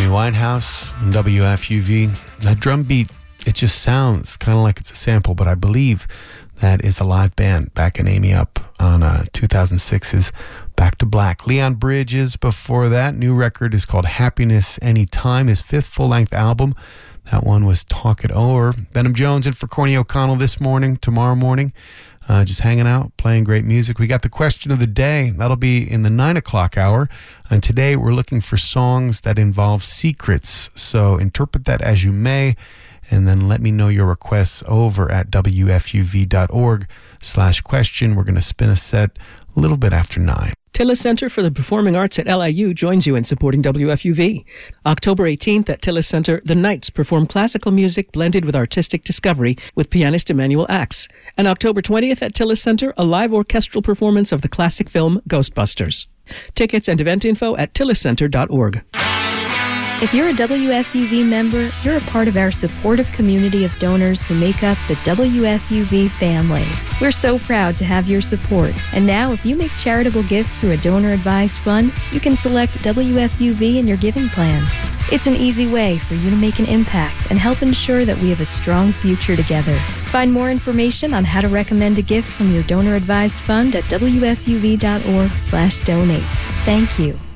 Winehouse and WFUV. That drum beat, it just sounds kind of like it's a sample, but I believe that is a live band backing Amy up on 2006's Back to Black. Leon Bridges before that. New record is called Happiness Anytime, his fifth full-length album. That one was Talk It Over. Benham Jones in for Courtney O'Connell this morning, tomorrow morning. Just hanging out, playing great music. We got the question of the day. That'll be in the 9 o'clock hour. And today we're looking for songs that involve secrets. So interpret that as you may, and then let me know your requests over at wfuv.org/question. We're going to spin a set a little bit after 9. Tillis Center for the Performing Arts at LIU joins you in supporting WFUV. October 18th at Tillis Center, the Knights perform classical music blended with artistic discovery with pianist Emmanuel Axe. And October 20th at Tillis Center, a live orchestral performance of the classic film Ghostbusters. Tickets and event info at tilliscenter.org. If you're a WFUV member, you're a part of our supportive community of donors who make up the WFUV family. We're so proud to have your support. And now, if you make charitable gifts through a donor-advised fund, you can select WFUV in your giving plans. It's an easy way for you to make an impact and help ensure that we have a strong future together. Find more information on how to recommend a gift from your donor-advised fund at wfuv.org/donate. Thank you.